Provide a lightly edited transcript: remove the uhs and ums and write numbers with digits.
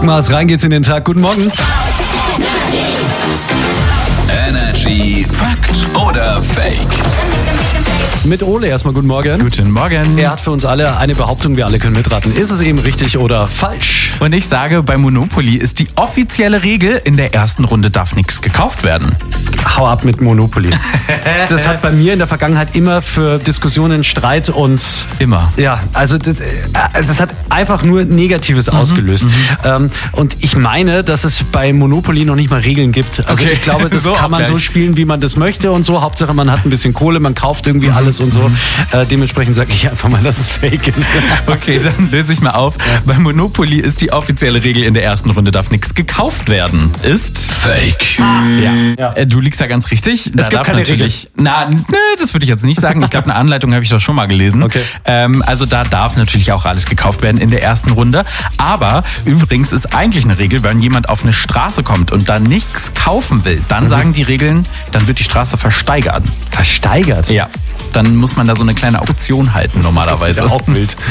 Rockmars, rein geht's in den Tag. Guten Morgen. Energy Fakt oder Fake? Mit Ole erstmal guten Morgen. Guten Morgen. Er hat für uns alle eine Behauptung, wir alle können mitraten. Ist es eben richtig oder falsch? Und ich sage, bei Monopoly ist die offizielle Regel, in der ersten Runde darf nichts gekauft werden. Hau ab mit Monopoly. Das hat bei mir in der Vergangenheit immer für Diskussionen, Streit und... Immer. Ja, also das hat einfach nur Negatives ausgelöst. Und ich meine, dass es bei Monopoly noch nicht mal Regeln gibt. Also Okay. ich glaube, das So kann man so spielen, wie man das möchte und so. Hauptsache, man hat ein bisschen Kohle, man kauft irgendwie alles und so. Dementsprechend sage ich einfach mal, dass es fake ist. Okay, dann löse ich mal auf. Bei Monopoly ist die offizielle Regel, in der ersten Runde darf nichts gekauft werden. Ist Fake. Ja. Du liegst da ganz richtig. Es gibt keine Regel. Das würde ich jetzt nicht sagen. Ich glaube, eine Anleitung habe ich doch schon mal gelesen. Okay. Also da darf natürlich auch alles gekauft werden in der ersten Runde. Aber übrigens ist eigentlich eine Regel, wenn jemand auf eine Straße kommt und da nichts kaufen will, dann sagen die Regeln, dann wird die Straße versteigert. Versteigert? Ja. Dann muss man da so eine kleine Auktion halten normalerweise. Das ist ja auch wild.